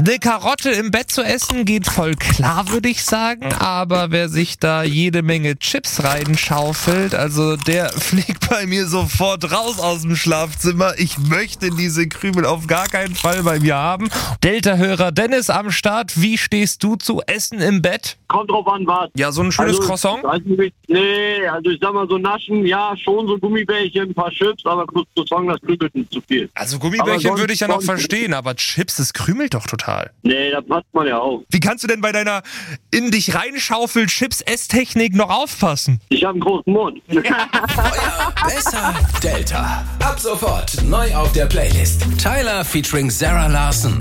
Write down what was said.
Eine Karotte im Bett zu essen geht voll klar, würde ich sagen. Aber wer sich da jede Menge Chips reinschaufelt, also der fliegt bei mir sofort raus aus dem Schlafzimmer. Ich möchte diese Krümel auf gar keinen Fall bei mir haben. Delta-Hörer Dennis am Start. Wie stehst du zu Essen im Bett? Kommt drauf an, was. Ja, so ein schönes Croissant? Also ich sag mal so naschen, ja, schon so Gummibärchen, ein paar Chips, aber kurz Croissant, das krümelt nicht zu viel. Also Gummibärchen würde ich ja noch verstehen, aber Chips, das krümelt doch total. Nee, da passt man ja auch. Wie kannst du denn bei deiner in dich reinschaufel Chips-Esstechnik noch aufpassen? Ich habe einen großen Mund. Feuer besser Delta. Ab sofort neu auf der Playlist. Tyler featuring Sarah Larson.